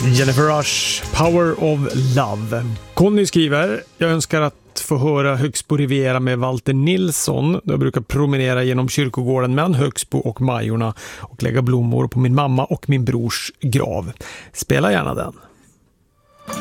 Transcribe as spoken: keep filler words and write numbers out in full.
Jennifer Rush, Power of Love. Conny skriver: jag önskar att få höra Högsbo Riviera med Walter Nilsson. Jag brukar promenera genom kyrkogården mellan Högsbo och Majorna och lägga blommor på min mamma och min brors grav. Spela gärna den.